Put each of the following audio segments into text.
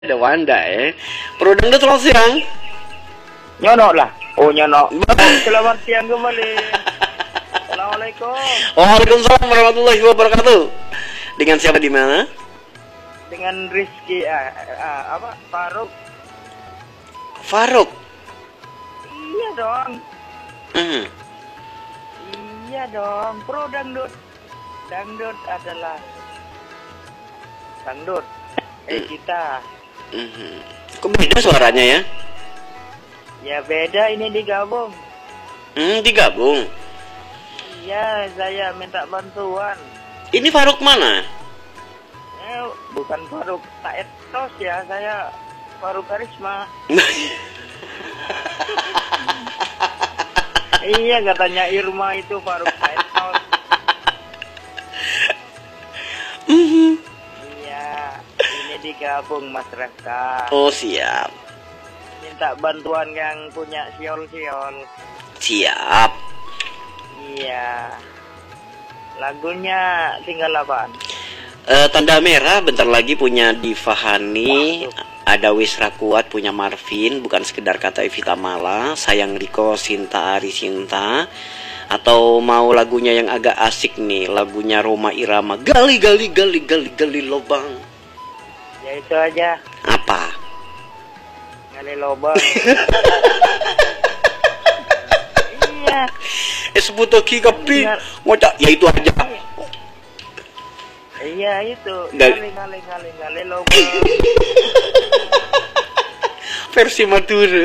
Ada Wanda ya. Pro dangdut selamat siang. Nyonok lah. Oh nyonok. Selamat siang kembali. Assalamualaikum. Waalaikumsalam warahmatullahi wabarakatuh. Dengan siapa di mana? Dengan Rizky Faruk. Faruk. Iya dong. Hmm. Iya dong. Pro dangdut. Dangdut adalah dangdut. Kita. Kok beda suaranya ya? Ya beda, ini digabung. Digabung. Iya, saya minta bantuan. Ini Faruk mana? Bukan Faruk Taetos ya, saya Faruk Karisma. Iya, katanya Irma itu Faruk Taetos. Iya, ini digabung Mas Raka. Oh siap. Minta bantuan yang punya siol-siol. Siap. Iya. Lagunya tinggal apaan? Tanda merah bentar lagi punya Diva Hani. Ada Wisra Kuat punya Marvin. Bukan sekedar kata Evita Mala. Sayang Riko Sinta Ari Sinta. Atau mau lagunya yang agak asik nih, lagunya Roma Irama, gali gali gali gali gali lobang. Ya itu aja. Apa? Gali lobang. Iya. Sebut lagi kapi ngocak, ya itu aja. Iya itu. Gali lobang. Versi Madura.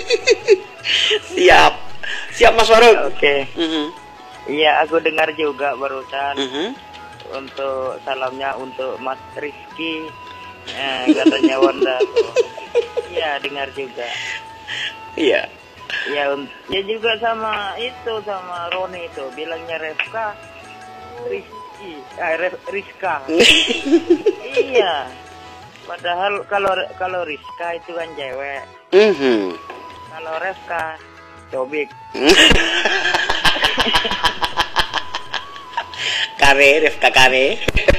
Siap. Siap Mas Faruk. Oke. Iya, aku dengar juga barusan. Untuk salamnya untuk Mas Rizky. Katanya Wanda. Iya, dengar juga. Iya. Ya juga sama itu, sama Roni itu bilangnya Revka Rizky. Rizka. Iya. Padahal kalau Rizka itu kan cewek. Kalau Revka cobik. Kare, Revka Kare.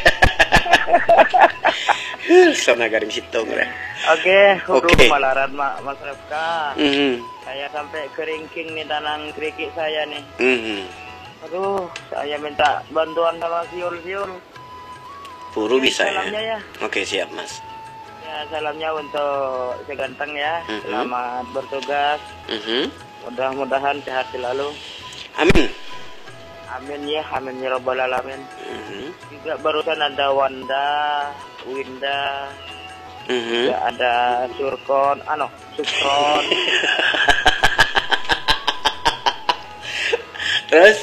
Sana garing situ gue. Oke. Malaran Mas Revka. Saya sampai keringking nih tanang kerikik saya nih. Aduh, saya minta bantuan sama siul-siul. Puru bisa salamnya ya. Oke, siap Mas. Ya, salamnya untuk si ganteng ya. Selamat bertugas. Mudah-mudahan sehat selalu. Amin. Amin ya rabbal alamin. Juga barusan ada Wanda, Winda, juga ada Sukron. Terus?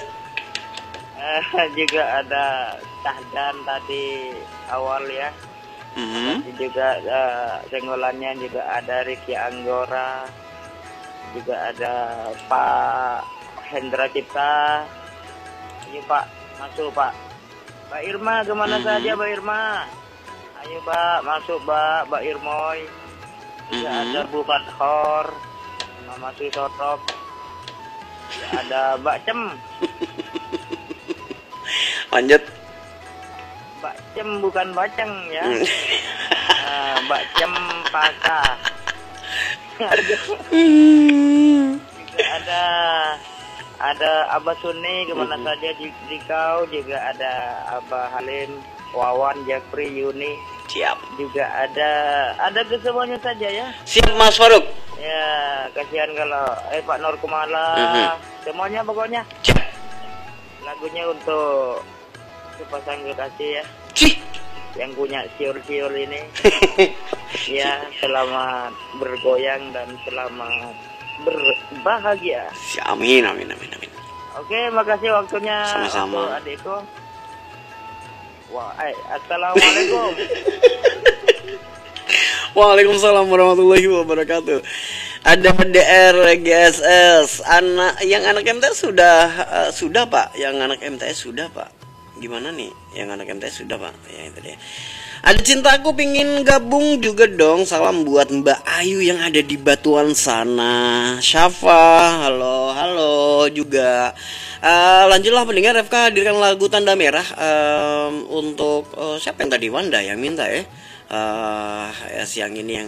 Juga ada Tahdan tadi awal ya. Juga senggolannya juga ada Ricky Anggora. Juga ada Pak Hendra Cipta. Ayo Pak, masuk Pak. Mbak Irma kemana saja Mbak Irma? Ayo Mbak, masuk Mbak Irmoy. Juga ada Bu Fathor, Mama Susotrop. Ada Mbak Cem. Lanjut. Mbak Cem bukan Baceng ya. Mbak Cem Paka. Juga ada Abah Suni kemana saja di kau, juga ada Abah Halim, Wawan, Jeffrey, Yuni. Siap. Juga ada kesemuanya saja ya. Siap Mas Faruk. Ya, kasihan kalau Pak Nur Kumala, semuanya pokoknya. Siap. Lagunya untuk sepasang kekasih ya. Yang punya siul-siul ini. Ya, selamat bergoyang dan selamat berbahagia. Amin. Oke, makasih waktunya. Sama-sama. Adikku. Assalamualaikum. Waalaikumsalam warahmatullahi wabarakatuh. Ada DR GSS. Yang anak MTS sudah Pak. Yang anak MTS sudah Pak. Gimana nih? Yang anak MTS sudah Pak. Ya itu dia. Ada cintaku pingin gabung juga dong. Salam buat Mbak Ayu yang ada di Batuan sana. Syafa, halo juga. Lanjutlah pendengar, Revka hadirkan lagu Tanda Merah untuk siapa yang tadi, Wanda yang minta ya. siang ini yang